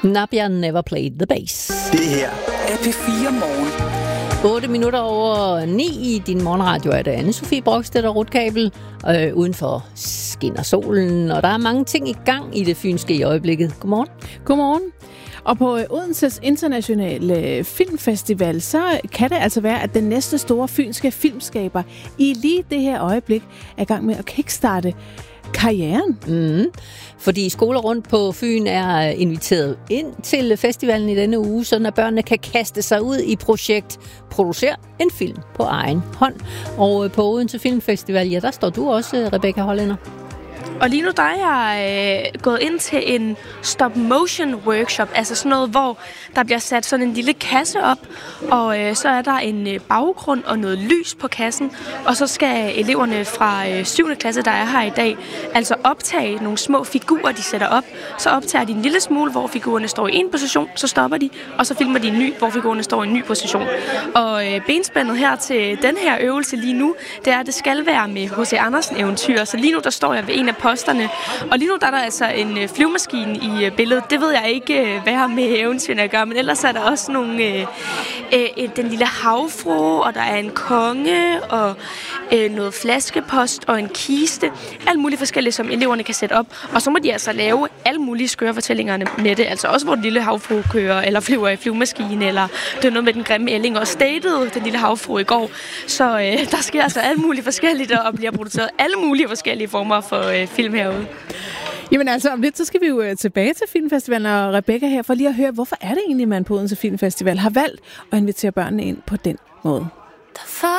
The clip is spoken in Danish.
Nadia Never Played the Bass. Det her er P4 Morgen. 8 minutter over 9 i din morgenradio er det Anne-Sophie Brokstedt og Rutkabel. Udenfor skinner solen, og der er mange ting i gang i det fynske i øjeblikket. Godmorgen. Godmorgen. Og på Odenses Internationale Filmfestival, så kan det altså være, at den næste store fynske filmskaber i lige det her øjeblik er i gang med at kickstarte karrieren. Fordi skoler rundt på Fyn er inviteret ind til festivalen i denne uge, så børnene kan kaste sig ud i projekt Producer en film på egen hånd. Og på Odense Filmfestival, ja, der står du også, Rebecca Hollænder. Og lige nu der er jeg gået ind til en stop-motion workshop, altså sådan noget, hvor der bliver sat sådan en lille kasse op, og så er der en baggrund og noget lys på kassen, og så skal eleverne fra 7. klasse, der er her i dag, altså optage nogle små figurer, de sætter op. Så optager de en lille smule, hvor figurerne står i en position, så stopper de, og så filmer de en ny, hvor figurerne står i en ny position. Og benspændet her til den her øvelse lige nu, det er, at det skal være med H.C. Andersen-eventyr, så lige nu der står jeg ved en af posterne. Og lige nu der er der altså en flyvemaskine i billedet. Det ved jeg ikke, hvad har med eventyrene at gøre, men ellers er der også nogle den lille havfrue, og der er en konge, og noget flaskepost og en kiste. Alt muligt forskelligt, som eleverne kan sætte op. Og så må de altså lave alle mulige skøre fortællingerne med det. Altså også, hvor den lille havfrue kører, eller flyver i flyvemaskine, eller det er noget med den grimme ælling, og statede den lille havfrue i går. Så der sker altså alt muligt forskelligt, og bliver produceret alle mulige forskellige former for film herude. Jamen altså, om lidt, så skal vi jo tilbage til Filmfestivalen, og Rebecca her, for lige at høre, hvorfor er det egentlig, man på Odense Filmfestival har valgt at invitere børnene ind på den måde?